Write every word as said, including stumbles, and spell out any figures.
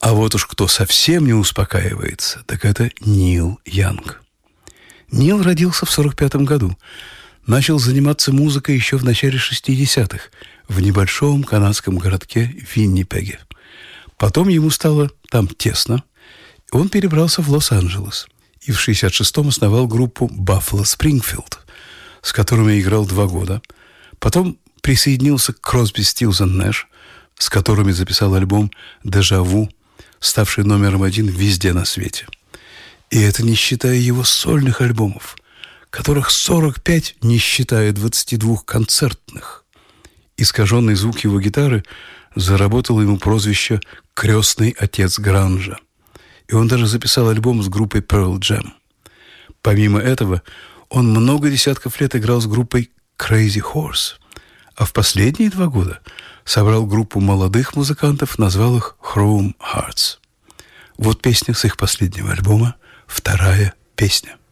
А вот уж кто совсем не успокаивается, так это Нил Янг. Нил родился в сорок пятом году. Начал заниматься музыкой еще в начале шестидесятых в небольшом канадском городке Виннипеге. Потом ему стало там тесно. Он перебрался в Лос-Анджелес и в шестьдесят шестом основал группу Buffalo Springfield, с которыми играл два года. Потом присоединился к Crosby, Stills and Nash, с которыми записал альбом «Дежаву», ставший номером один везде на свете. И это не считая его сольных альбомов, которых сорок пять, не считая двадцати двух концертных. Искаженный звук его гитары заработал ему прозвище «Крестный отец гранжа». И он даже записал альбом с группой Pearl Jam. Помимо этого, он много десятков лет играл с группой Crazy Horse, а в последние два года собрал группу молодых музыкантов, назвал их Chrome Hearts. Вот песня с их последнего альбома, вторая песня.